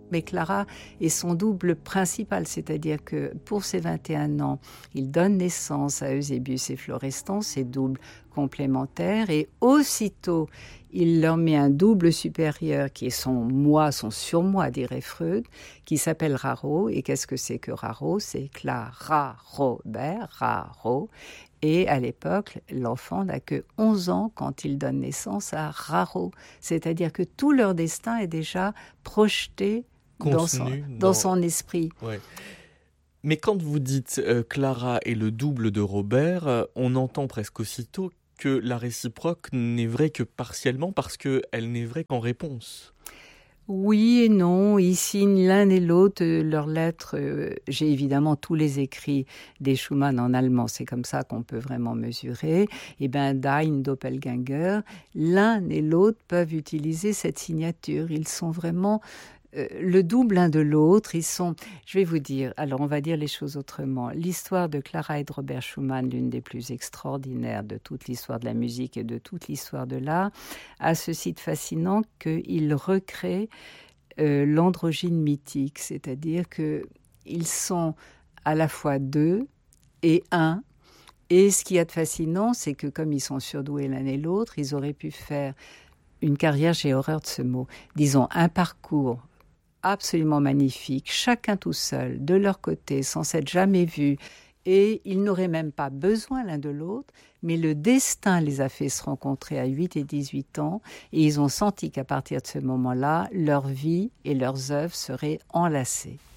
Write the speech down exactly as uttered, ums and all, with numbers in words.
Mais Clara est son double principal, c'est-à-dire que pour ses vingt et un ans, il donne naissance à Eusébius et Florestan, ses doubles complémentaires, et aussitôt, il leur met un double supérieur qui est son moi, son surmoi, dirait Freud, qui s'appelle Raro. Et qu'est-ce que c'est que Raro? C'est Clara Robert, Raro. Et à l'époque, l'enfant n'a que onze ans quand il donne naissance à Raro. C'est-à-dire que tout leur destin est déjà projeté dans son, dans... dans son esprit. Ouais. Mais quand vous dites euh, Clara est le double de Robert, euh, on entend presque aussitôt que la réciproque n'est vraie que partiellement parce qu'elle n'est vraie qu'en réponse. Oui et non, ils signent l'un et l'autre leurs lettres. J'ai évidemment tous les écrits des Schumann en allemand, c'est comme ça qu'on peut vraiment mesurer. Et bien, Dein Doppelgänger, l'un et l'autre peuvent utiliser cette signature. Ils sont vraiment euh, le double l'un de l'autre. Ils sont, je vais vous dire, alors on va dire les choses autrement. L'histoire de Clara et de Robert Schumann, l'une des plus extraordinaires de toute l'histoire de la musique et de toute l'histoire de l'art, a ceci de fascinant qu'il recrée euh, l'androgyne mythique, c'est-à-dire qu'ils sont à la fois deux et un. Et ce qu'il y a de fascinant, c'est que comme ils sont surdoués l'un et l'autre, ils auraient pu faire une carrière, j'ai horreur de ce mot, disons un parcours absolument magnifique, chacun tout seul, de leur côté, sans s'être jamais vus. Et ils n'auraient même pas besoin l'un de l'autre, mais le destin les a fait se rencontrer à huit et dix-huit ans, et ils ont senti qu'à partir de ce moment-là, leur vie et leurs œuvres seraient enlacées.